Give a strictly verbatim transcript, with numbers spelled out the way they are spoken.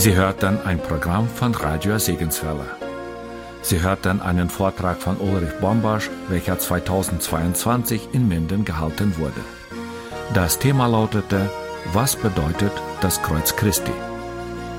Sie hörten ein Programm von Radio Segenswelle. Sie hörten einen Vortrag von Ulrich Bombasch, welcher zweitausendzweiundzwanzig in Minden gehalten wurde. Das Thema lautete: Was bedeutet das Kreuz Christi?